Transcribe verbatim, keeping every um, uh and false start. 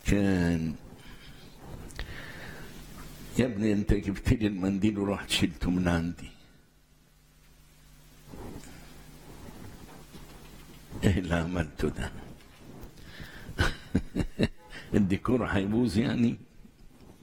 كان يا ابني انت جبت لي المنديل ورحت شلته من عندي، ايه اللي عملته ده؟ الديكور هيبوظ يعني؟